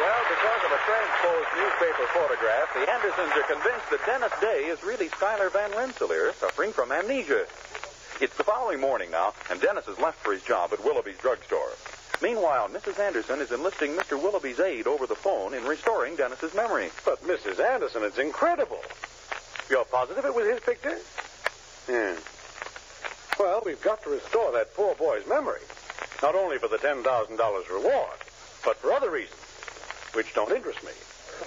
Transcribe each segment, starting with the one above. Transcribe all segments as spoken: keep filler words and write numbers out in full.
Well, because of a transposed newspaper photograph, the Andersons are convinced that Dennis Day is really Schuyler Van Rensselaer, suffering from amnesia. It's the following morning now, and Dennis has left for his job at Willoughby's drugstore. Meanwhile, Missus Anderson is enlisting Mister Willoughby's aid over the phone in restoring Dennis's memory. But, Missus Anderson, it's incredible. You're positive it was his picture? Hmm. Well, we've got to restore that poor boy's memory. Not only for the ten thousand dollars reward, but for other reasons, which don't interest me.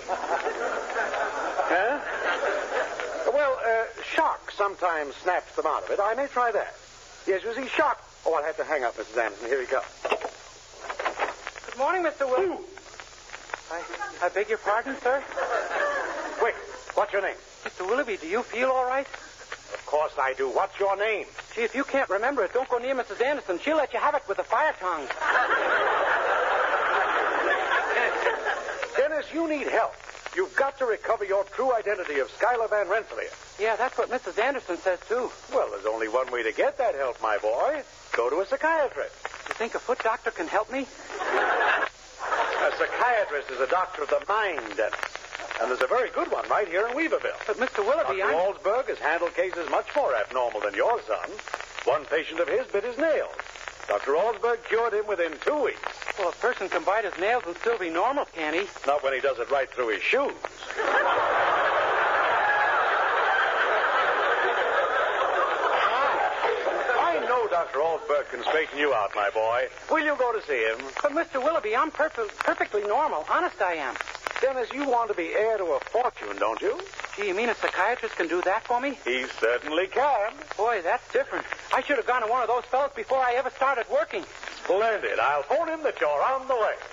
Huh? Well, uh, shock sometimes snaps them out of it. I may try that. Yes, you see, shock. Oh, I'll have to hang up, Missus Anderson. Here he comes. Good morning, Mister Willoughby. I, I beg your pardon, sir? Quick, what's your name? Mister Willoughby, do you feel all right? Of course I do. What's your name? Gee, if you can't remember it, don't go near Missus Anderson. She'll let you have it with a fire tongue. Dennis, you need help. You've got to recover your true identity of Schuyler Van Rensselaer. Yeah, that's what Missus Anderson says, too. Well, there's only one way to get that help, my boy. Go to a psychiatrist. You think a foot doctor can help me? A psychiatrist is a doctor of the mind, Dennis. And there's a very good one right here in Weaverville. But, Mister Willoughby, Doctor I'm... Waldsberg has handled cases much more abnormal than your son. One patient of his bit his nails. Doctor Waldsberg cured him within two weeks. Well, a person can bite his nails and still be normal, can he? Not when he does it right through his shoes. I know Doctor Waldsberg can straighten you out, my boy. Will you go to see him? But, Mister Willoughby, I'm perf- perfectly normal. Honest I am. Dennis, you want to be heir to a fortune, don't you? Gee, you mean a psychiatrist can do that for me? He certainly can. Boy, that's different. I should have gone to one of those fellows before I ever started working. Splendid. I'll phone him that you're on the way.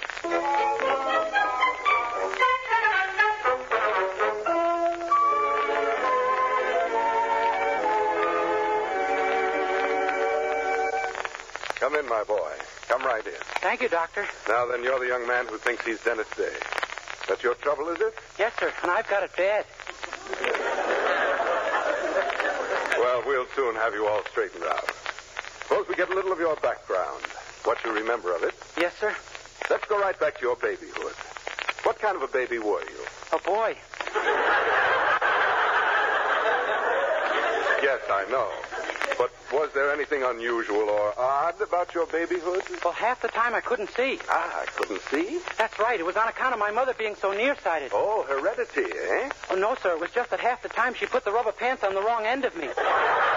Come in, my boy. Come right in. Thank you, Doctor. Now then, you're the young man who thinks he's Dennis Day. That's your trouble, is it? Yes, sir, and I've got it bad. Well, we'll soon have you all straightened out. Suppose we get a little of your background, what you remember of it. Yes, sir. Let's go right back to your babyhood. What kind of a baby were you? A boy. Yes, I know. But was there anything unusual or odd about your babyhood? Well, half the time I couldn't see. Ah, I couldn't see? That's right. It was on account of my mother being so nearsighted. Oh, heredity, eh? Oh, no, sir. It was just that half the time she put the rubber pants on the wrong end of me.